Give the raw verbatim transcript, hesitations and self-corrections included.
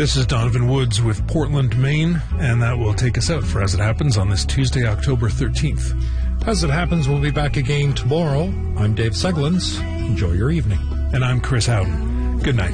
This is Donovan Woods with Portland, Maine, and that will take us out for As It Happens on this Tuesday, October thirteenth. As It Happens, we'll be back again tomorrow. I'm Dave Seglins. Enjoy your evening. And I'm Chris Howden. Good night.